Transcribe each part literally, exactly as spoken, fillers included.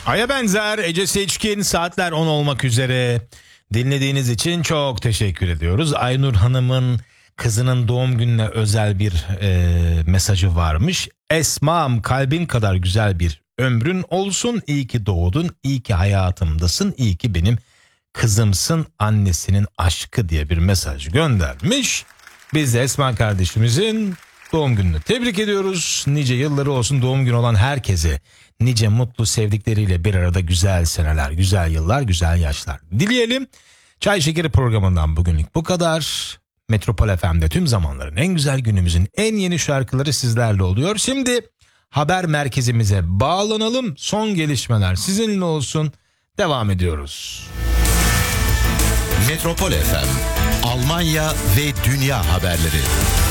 Aya benzer Ece Seçkin, saatler on olmak üzere. Dinlediğiniz için çok teşekkür ediyoruz. Aynur Hanım'ın kızının doğum gününe özel bir e, mesajı varmış. Esma'm, kalbin kadar güzel bir ömrün olsun. İyi ki doğdun, iyi ki hayatımdasın, iyi ki benim kızımsın, annesinin aşkı diye bir mesaj göndermiş. Biz de Esma kardeşimizin doğum gününü tebrik ediyoruz. Nice yılları olsun doğum günü olan herkese. Nice mutlu sevdikleriyle bir arada güzel seneler, güzel yıllar, güzel yaşlar dileyelim. Çay Şekeri programından bugünlük bu kadar. Metropol F M'de tüm zamanların en güzel, günümüzün en yeni şarkıları sizlerle oluyor. Şimdi haber merkezimize bağlanalım. Son gelişmeler sizinle olsun. Devam ediyoruz. Metropol F M, Almanya ve dünya haberleri.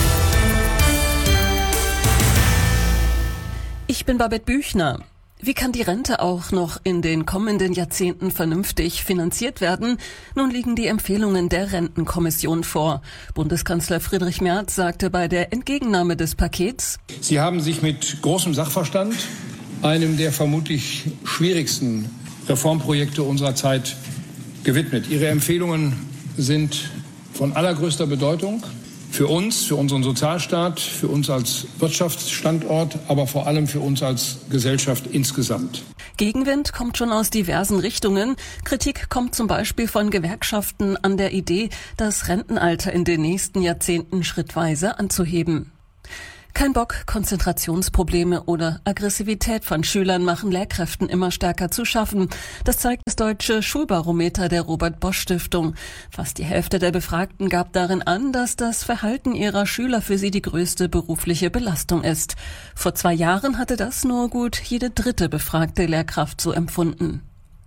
Ich bin Babette Büchner. Wie kann die Rente auch noch in den kommenden Jahrzehnten vernünftig finanziert werden? Nun liegen die Empfehlungen der Rentenkommission vor. Bundeskanzler Friedrich Merz sagte bei der Entgegennahme des Pakets: Sie haben sich mit großem Sachverstand einem der vermutlich schwierigsten Reformprojekte unserer Zeit gewidmet. Ihre Empfehlungen sind von allergrößter Bedeutung. Für uns, für unseren Sozialstaat, für uns als Wirtschaftsstandort, aber vor allem für uns als Gesellschaft insgesamt. Gegenwind kommt schon aus diversen Richtungen. Kritik kommt zum Beispiel von Gewerkschaften an der Idee, das Rentenalter in den nächsten Jahrzehnten schrittweise anzuheben. Kein Bock, Konzentrationsprobleme oder Aggressivität von Schülern machen Lehrkräften immer stärker zu schaffen. Das zeigt das deutsche Schulbarometer der Robert-Bosch-Stiftung. Fast die Hälfte der Befragten gab darin an, dass das Verhalten ihrer Schüler für sie die größte berufliche Belastung ist. Vor zwei Jahren hatte das nur gut jede dritte befragte Lehrkraft so empfunden.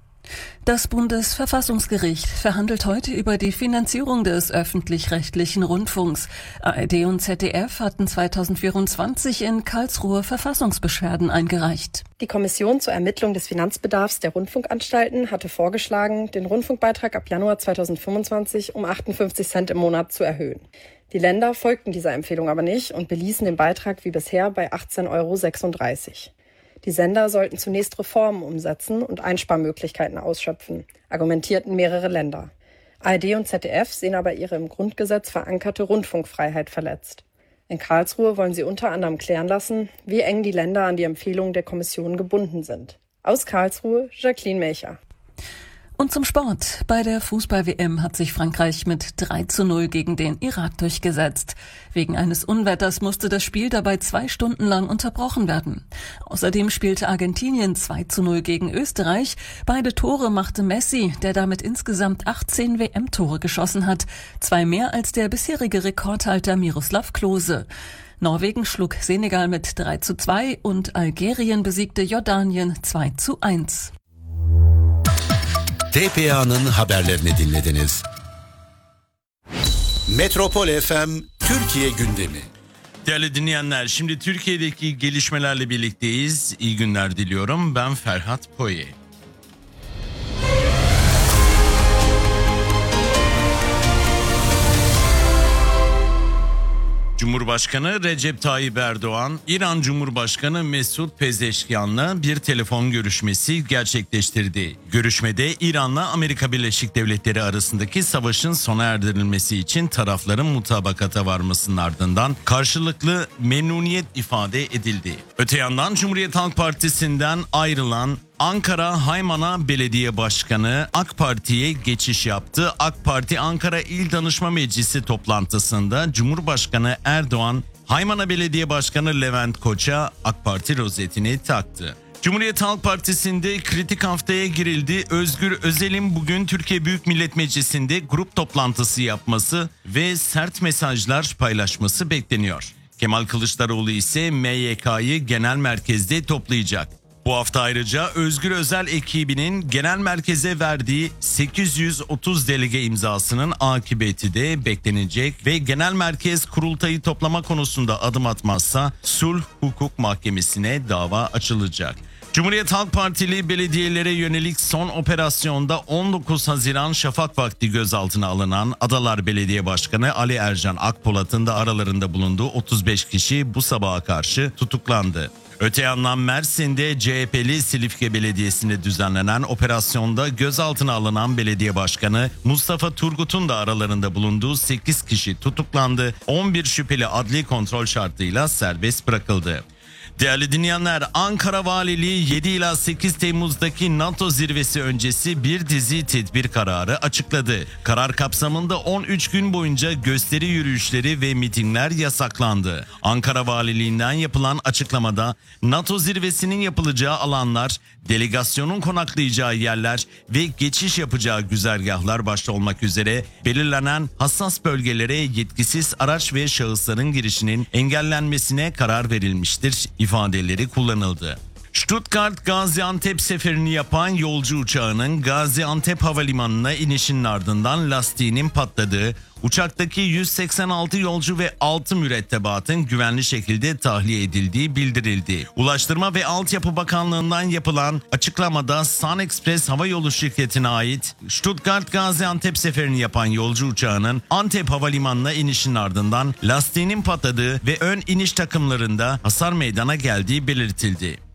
Das Bundesverfassungsgericht verhandelt heute über die Finanzierung des öffentlich-rechtlichen Rundfunks. A R D und Z D F hatten zweitausendvierundzwanzig in Karlsruhe Verfassungsbeschwerden eingereicht. Die Kommission zur Ermittlung des Finanzbedarfs der Rundfunkanstalten hatte vorgeschlagen, den Rundfunkbeitrag ab Januar zweitausendfünfundzwanzig um achtundfünfzig Cent im Monat zu erhöhen. Die Länder folgten dieser Empfehlung aber nicht und beließen den Beitrag wie bisher bei achtzehn Euro sechsunddreißig. Die Sender sollten zunächst Reformen umsetzen und Einsparmöglichkeiten ausschöpfen, argumentierten mehrere Länder. A R D und Z D F sehen aber ihre im Grundgesetz verankerte Rundfunkfreiheit verletzt. In Karlsruhe wollen sie unter anderem klären lassen, wie eng die Länder an die Empfehlungen der Kommission gebunden sind. Aus Karlsruhe, Jacqueline Melcher. Und zum Sport. Bei der Fußball-W M hat sich Frankreich mit drei zu null gegen den Irak durchgesetzt. Wegen eines Unwetters musste das Spiel dabei zwei Stunden lang unterbrochen werden. Außerdem spielte Argentinien zwei zu null gegen Österreich. Beide Tore machte Messi, der damit insgesamt achtzehn W M-Tore geschossen hat. Zwei mehr als der bisherige Rekordhalter Miroslav Klose. Norwegen schlug Senegal mit drei zu zwei und Algerien besiegte Jordanien zwei zu eins. T P A'nın haberlerini dinlediniz. Metropol F M Türkiye gündemi. Değerli dinleyenler, şimdi Türkiye'deki gelişmelerle birlikteyiz. İyi günler diliyorum. Ben Ferhat Poye. Cumhurbaşkanı Recep Tayyip Erdoğan, İran Cumhurbaşkanı Mesut Pezeşkian'la bir telefon görüşmesi gerçekleştirdi. Görüşmede İran'la Amerika Birleşik Devletleri arasındaki savaşın sona erdirilmesi için tarafların mutabakata varmasının ardından karşılıklı memnuniyet ifade edildi. Öte yandan Cumhuriyet Halk Partisi'nden ayrılan Ankara Haymana Belediye Başkanı AK Parti'ye geçiş yaptı. AK Parti Ankara İl Danışma Meclisi toplantısında Cumhurbaşkanı Erdoğan, Haymana Belediye Başkanı Levent Koç'a AK Parti rozetini taktı. Cumhuriyet Halk Partisi'nde kritik haftaya girildi. Özgür Özel'in bugün Türkiye Büyük Millet Meclisi'nde grup toplantısı yapması ve sert mesajlar paylaşması bekleniyor. Kemal Kılıçdaroğlu ise M Y K'yı genel merkezde toplayacak. Bu hafta ayrıca Özgür Özel ekibinin genel merkeze verdiği sekiz yüz otuz delege imzasının akıbeti de beklenecek ve genel merkez kurultayı toplama konusunda adım atmazsa Sulh Hukuk Mahkemesi'ne dava açılacak. Cumhuriyet Halk Partili belediyelere yönelik son operasyonda on dokuz Haziran şafak vakti gözaltına alınan Adalar Belediye Başkanı Ali Ercan Akpolat'ın da aralarında bulunduğu otuz beş kişi bu sabaha karşı tutuklandı. Öte yandan Mersin'de C H P'li Silifke Belediyesi'nde düzenlenen operasyonda gözaltına alınan belediye başkanı Mustafa Turgut'un da aralarında bulunduğu sekiz kişi tutuklandı. on bir şüpheli adli kontrol şartıyla serbest bırakıldı. Değerli dinleyenler, Ankara Valiliği yedi ila sekiz Temmuz'daki NATO zirvesi öncesi bir dizi tedbir kararı açıkladı. Karar kapsamında on üç gün boyunca gösteri yürüyüşleri ve mitingler yasaklandı. Ankara Valiliğinden yapılan açıklamada NATO zirvesinin yapılacağı alanlar, delegasyonun konaklayacağı yerler ve geçiş yapacağı güzergahlar başta olmak üzere belirlenen hassas bölgelere yetkisiz araç ve şahısların girişinin engellenmesine karar verilmiştir ifadeleri kullanıldı. Stuttgart-Gaziantep seferini yapan yolcu uçağının Gaziantep Havalimanı'na inişinin ardından lastiğinin patladığı, uçaktaki yüz seksen altı yolcu ve altı mürettebatın güvenli şekilde tahliye edildiği bildirildi. Ulaştırma ve Altyapı Bakanlığı'ndan yapılan açıklamada Sun Express Havayolu şirketine ait Stuttgart-Gaziantep seferini yapan yolcu uçağının Antep Havalimanı'na inişinin ardından lastiğinin patladığı ve ön iniş takımlarında hasar meydana geldiği belirtildi.